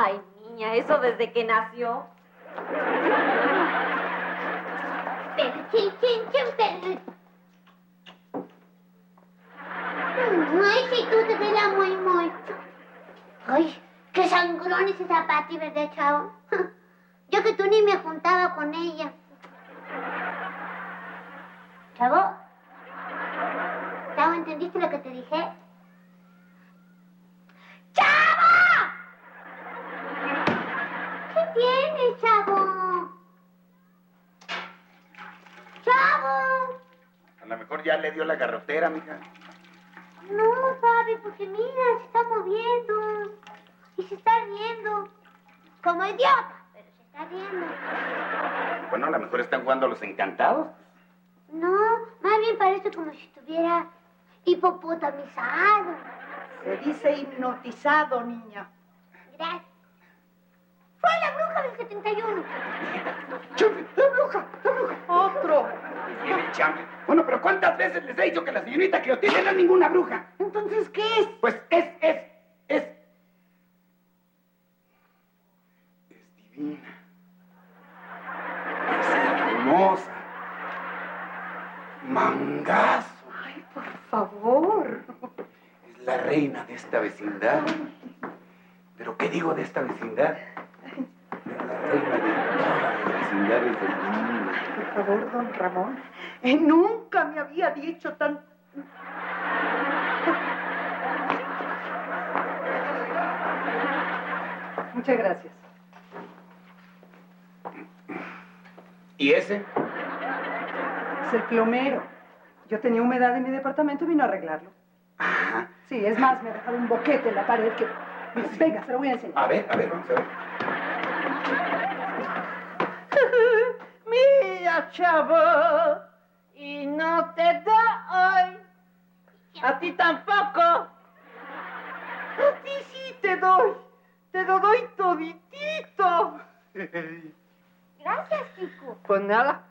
Ay, niña, eso desde que nació. Ay, si tú te ves la muy. Ay, qué sangrón ese Pati, ¿verdad, chavo? Yo que tú ni me juntaba con ella. ¿Chavo? ¿Chavo, entendiste lo que te dije? ¡Chavo! ¿Qué tienes, chavo? ¡Chavo! A lo mejor ya le dio la garrotera, mija. No, papi, porque mira, se está moviendo. Y se está riendo. Como idiota, pero se está riendo. Bueno, a lo mejor están jugando a los encantados. No, más bien parece como si estuviera hipopotamizado. Se dice hipnotizado, niña. Gracias. Fue la bruja del 71. ¡Chamble! ¡La bruja! ¡La bruja! Otro. Viene el chamble. Bueno, pero ¿cuántas veces les he dicho que la señorita Cleotilde no es ninguna bruja? Entonces, ¿qué es? Pues es divina. Es hermosa. Mangazo. Ay, por favor. Es la reina de esta vecindad. ¿Pero qué digo de esta vecindad? Es la reina de todas las vecindades del mundo. Por favor, don Ramón. Nunca me había dicho tan... Muchas gracias. ¿Y ese? Es el plomero. Yo tenía humedad en mi departamento y vino a arreglarlo. Ajá. Sí, es más, me ha dejado un boquete en la pared que... Mira, Sí. venga, se lo voy a enseñar. A ver, vamos a ver. Mira, chavo, y no te doy. A ti tampoco. A ti sí te doy. Te lo doy toditito. Gracias, chico. Pues nada,